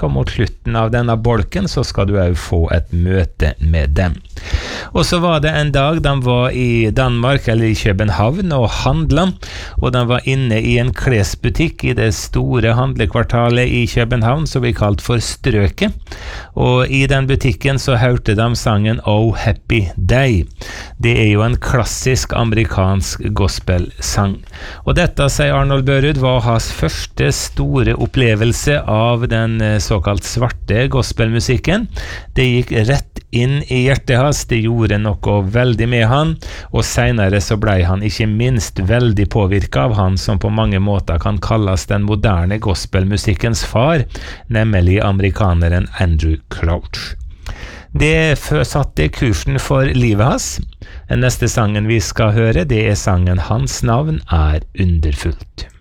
og mot slutten av denne bolken så skal du også få et møte med dem. Og så var det en dag de var i Danmark, eller i København, og handla, og de var inne i en klesbutikk i det store handlekvartalet i København, som vi kalt for Strøket, og i den butikken så hørte de sangen Oh Happy Day. Det er jo en klassisk amerikansk gospelsang. Og dette, sier Arnold Børud, var hans første store opplevelse av den såkalt svarte gospelmusikken. Det gikk rett inn i hjertet hans, det gjorde noe veldig med han, og senere så ble han ikke minst veldig påvirket av han som på mange måter kan kalles den moderne gospelmusikkens far, nemlig amerikaneren Andrew Crouch. Det satte kursen for livet hans. Den neste sangen vi skal høre, det er sangen Hans navn er underfullt.